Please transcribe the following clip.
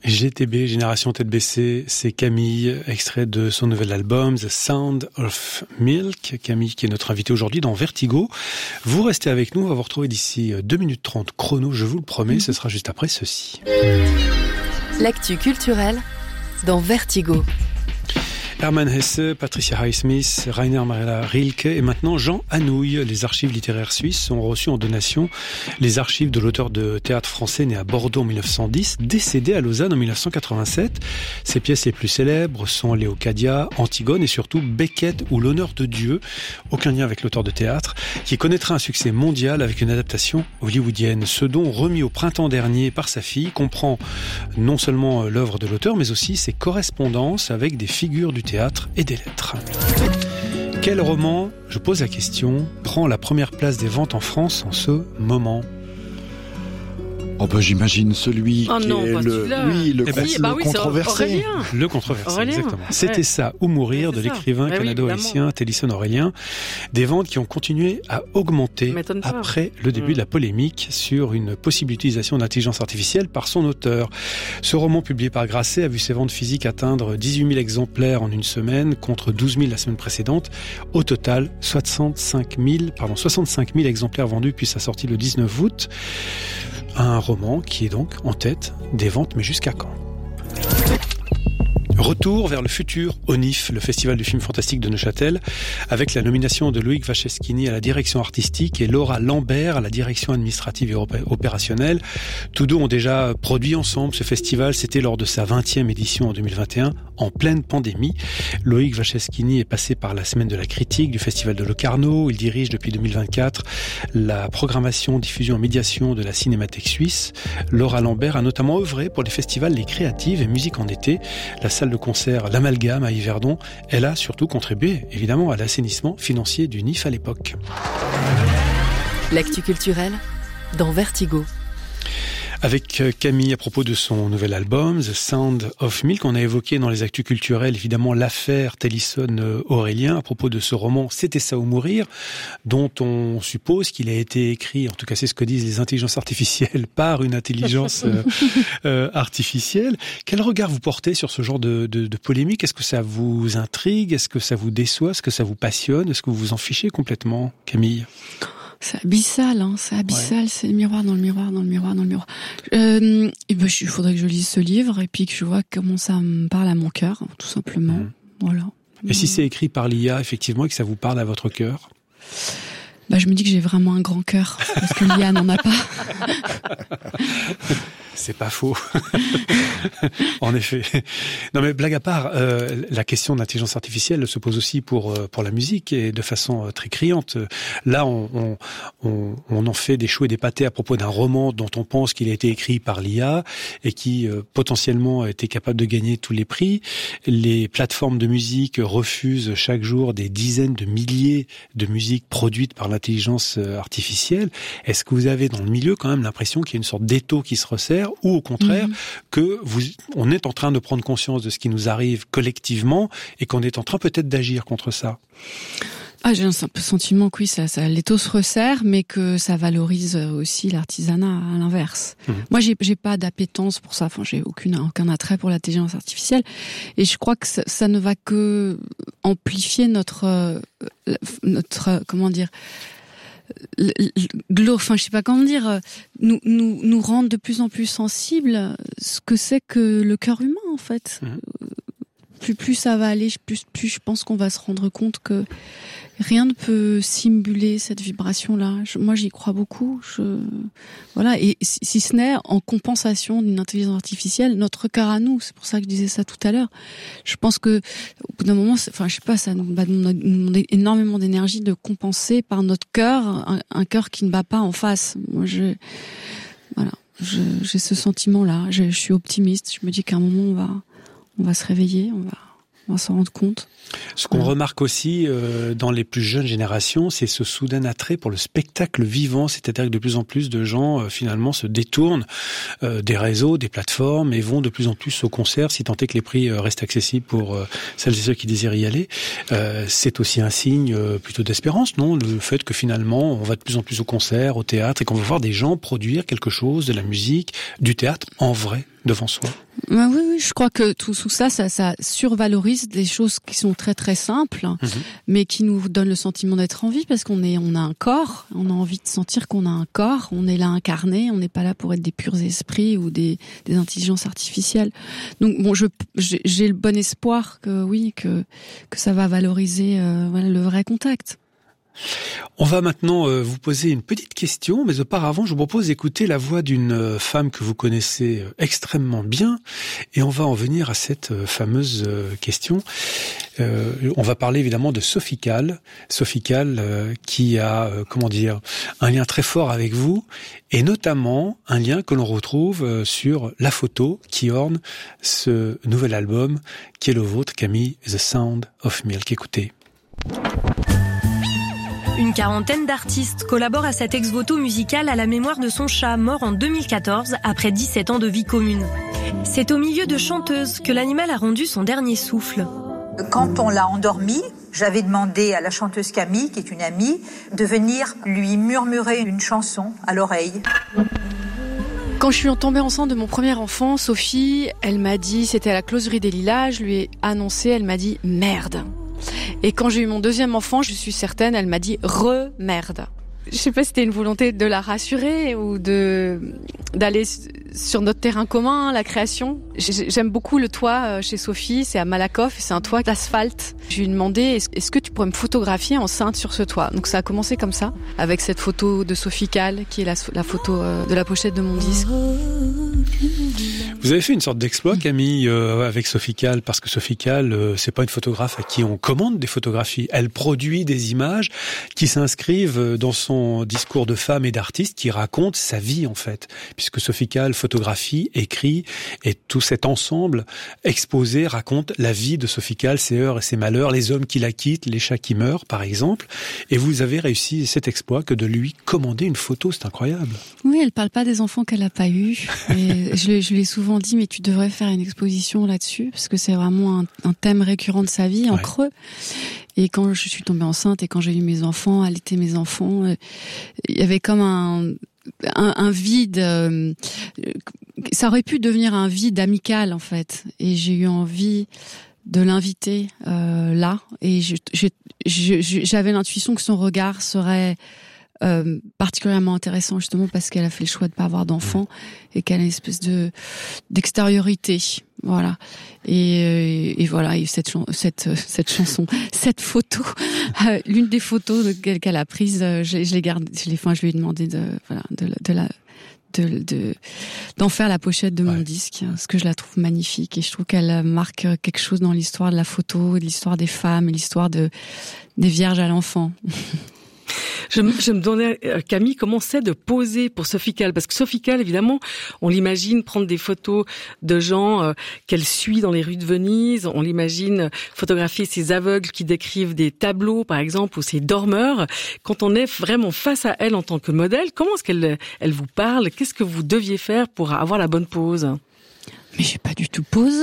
GTB, Génération Tête Baissée, c'est Camille, extrait de son nouvel album The Sound of Milk. Camille qui est notre invitée aujourd'hui dans Vertigo. Vous restez avec nous, on va vous retrouver d'ici 2 minutes 30 chrono, je vous le promets, ce sera juste après ceci. L'actu culturelle dans Vertigo. Hermann Hesse, Patricia Highsmith, Rainer Maria Rilke et maintenant Jean Anouilh. Les archives littéraires suisses ont reçu en donation les archives de l'auteur de théâtre français né à Bordeaux en 1910, décédé à Lausanne en 1987. Ses pièces les plus célèbres sont Léocadia, Antigone et surtout Beckett ou L'honneur de Dieu. Aucun lien avec l'auteur de théâtre, qui connaîtra un succès mondial avec une adaptation hollywoodienne. Ce don remis au printemps dernier par sa fille comprend non seulement l'œuvre de l'auteur mais aussi ses correspondances avec des figures du théâtre et des lettres. Quel roman, je pose la question, prend la première place des ventes en France en ce moment ? Oh bah j'imagine celui qui est le controversé. Le controversé, Aurélien. exactement. C'était ça, ou mourir, de l'écrivain canado-haïtien Tennyson Aurélien. Des ventes qui ont continué à augmenter après le début de la polémique sur une possible utilisation d'intelligence artificielle par son auteur. Ce roman publié par Grasset a vu ses ventes physiques atteindre 18 000 exemplaires en une semaine contre 12 000 la semaine précédente. Au total, 65 000 exemplaires vendus depuis sa sortie le 19 août. Un roman qui est donc en tête des ventes, mais jusqu'à quand ? Retour vers le futur au NIF, le festival du film fantastique de Neuchâtel, avec la nomination de Loïc Vacheschini à la direction artistique et Laura Lambert à la direction administrative et opérationnelle. Tous deux ont déjà produit ensemble ce festival, c'était lors de sa 20e édition en 2021, en pleine pandémie. Loïc Vacheschini est passé par la semaine de la critique du festival de Locarno. Il dirige depuis 2024 la programmation, diffusion et médiation de la Cinémathèque suisse. Laura Lambert a notamment œuvré pour les festivals Les Créatives et Musique en été, la salle de concert L'Amalgame à Yverdon. Elle a surtout contribué, évidemment, à l'assainissement financier du NIF à l'époque. L'actu culturelle dans Vertigo. Avec Camille, à propos de son nouvel album, The Sound of Milk, on a évoqué dans les actus culturels, évidemment, l'affaire Tennyson Aurélien, à propos de ce roman C'était ça ou mourir, dont on suppose qu'il a été écrit, en tout cas c'est ce que disent les intelligences artificielles, par une intelligence artificielle. Quel regard vous portez sur ce genre de polémique ? Est-ce que ça vous intrigue ? Est-ce que ça vous déçoit ? Est-ce que ça vous passionne ? Est-ce que vous vous en fichez complètement, Camille ? C'est abyssal, c'est abyssal, ouais. C'est le miroir dans le miroir dans le miroir dans le miroir. Il faudrait que je lise ce livre et puis que je vois comment ça me parle à mon cœur, tout simplement. Voilà. Et si c'est écrit par l'IA, effectivement, et que ça vous parle à votre cœur ? Je me dis que j'ai vraiment un grand cœur, parce que l'IA n'en a pas. C'est pas faux. En effet. Non mais blague à part, la question de l'intelligence artificielle se pose aussi pour la musique et de façon très criante. Là, on en fait des choux et des pâtés à propos d'un roman dont on pense qu'il a été écrit par l'IA et qui potentiellement a été capable de gagner tous les prix. Les plateformes de musique refusent chaque jour des dizaines de milliers de musiques produites par l'intelligence artificielle. Est-ce que vous avez dans le milieu quand même l'impression qu'il y a une sorte d'étau qui se resserre ou au contraire on est en train de prendre conscience de ce qui nous arrive collectivement et qu'on est en train peut-être d'agir contre ça ? J'ai un sentiment que oui, ça l'étau se resserre, mais que ça valorise aussi l'artisanat à l'inverse. Moi, j'ai pas d'appétence pour ça. Enfin, j'ai aucun attrait pour l'intelligence artificielle, et je crois que ça ne va que amplifier notre comment dire. Je sais pas comment dire, nous rendre de plus en plus sensibles ce que c'est que le cœur humain en fait. Plus ça va aller, plus je pense qu'on va se rendre compte que rien ne peut simuler cette vibration-là. Moi, j'y crois beaucoup. Voilà. Et si ce n'est en compensation d'une intelligence artificielle, notre cœur à nous. C'est pour ça que je disais ça tout à l'heure. Je pense que, au bout d'un moment, ça nous va nous demander énormément d'énergie de compenser par notre cœur, un cœur qui ne bat pas en face. Moi, j'ai ce sentiment-là. Je suis optimiste. Je me dis qu'à un moment, on va se réveiller, on va s'en rendre compte. Ce qu'on remarque aussi dans les plus jeunes générations, c'est ce soudain attrait pour le spectacle vivant, c'est-à-dire que de plus en plus de gens finalement se détournent des réseaux, des plateformes et vont de plus en plus au concert, si tant est que les prix restent accessibles pour celles et ceux qui désirent y aller. C'est aussi un signe plutôt d'espérance, non ? Le fait que finalement on va de plus en plus au concert, au théâtre et qu'on va voir des gens produire quelque chose, de la musique, du théâtre en vrai, devant soi. Oui, je crois que tout ça survalorise des choses qui sont très très simples, mais qui nous donnent le sentiment d'être en vie, parce qu'on a un corps, on a envie de sentir qu'on a un corps, on est là incarné, on n'est pas là pour être des purs esprits ou des intelligences artificielles. Donc bon, j'ai le bon espoir que ça va valoriser le vrai contact. On va maintenant vous poser une petite question, mais auparavant, je vous propose d'écouter la voix d'une femme que vous connaissez extrêmement bien, et on va en venir à cette fameuse question. On va parler évidemment de Sophie Calle. Sophie Calle qui a, un lien très fort avec vous, et notamment un lien que l'on retrouve sur la photo qui orne ce nouvel album qui est le vôtre, Camille, The Sound of Milk. Écoutez. Une quarantaine d'artistes collaborent à cet ex-voto musical à la mémoire de son chat, mort en 2014 après 17 ans de vie commune. C'est au milieu de chanteuses que l'animal a rendu son dernier souffle. Quand on l'a endormi, j'avais demandé à la chanteuse Camille, qui est une amie, de venir lui murmurer une chanson à l'oreille. Quand je suis tombée enceinte de mon premier enfant, Sophie, elle m'a dit, c'était à la closerie des Lilas, je lui ai annoncé, elle m'a dit « merde ». Et quand j'ai eu mon deuxième enfant, je suis certaine, elle m'a dit « re-merde ». Je sais pas si c'était une volonté de la rassurer ou d'aller sur notre terrain commun, la création. J'aime beaucoup le toit chez Sophie, c'est à Malakoff, c'est un toit d'asphalte. Je lui ai demandé, est-ce que tu pourrais me photographier enceinte sur ce toit? Donc ça a commencé comme ça, avec cette photo de Sophie Calle, qui est la photo de la pochette de mon disque. Vous avez fait une sorte d'exploit, Camille, avec Sophie Calle, parce que Sophie Calle, c'est pas une photographe à qui on commande des photographies. Elle produit des images qui s'inscrivent dans son discours de femme et d'artiste qui raconte sa vie, en fait. Puisque Sophie Calle photographie, écrit, et tout cet ensemble exposé raconte la vie de Sophie Calle, ses heures et ses malheurs, les hommes qui la quittent, les chats qui meurent, par exemple. Et vous avez réussi cet exploit que de lui commander une photo, c'est incroyable. Oui, elle parle pas des enfants qu'elle a pas eus. Et je lui ai souvent dit, mais tu devrais faire une exposition là-dessus, parce que c'est vraiment un thème récurrent de sa vie, en creux. Et quand je suis tombée enceinte et quand j'ai eu mes enfants, allaiter mes enfants, il y avait comme un vide. Ça aurait pu devenir un vide amical, en fait. Et j'ai eu envie de l'inviter là. Et j'avais l'intuition que son regard serait particulièrement intéressant, justement parce qu'elle a fait le choix de pas avoir d'enfant et qu'elle a une espèce d'extériorité, voilà. Et voilà, et cette chanson, cette photo, l'une des photos qu'elle a prises, je les garde, je lui ai demandé d'en faire la pochette de mon disque, parce que je la trouve magnifique et je trouve qu'elle marque quelque chose dans l'histoire de la photo, de l'histoire des femmes, et l'histoire des vierges à l'enfant. Je me demandais, Camille, comment c'est de poser pour Sophie Calle? Parce que Sophie Calle, évidemment, on l'imagine prendre des photos de gens qu'elle suit dans les rues de Venise. On l'imagine photographier ces aveugles qui décrivent des tableaux, par exemple, ou ces dormeurs. Quand on est vraiment face à elle en tant que modèle, comment est-ce qu'elle vous parle? Qu'est-ce que vous deviez faire pour avoir la bonne pose? Mais j'ai pas du tout posé.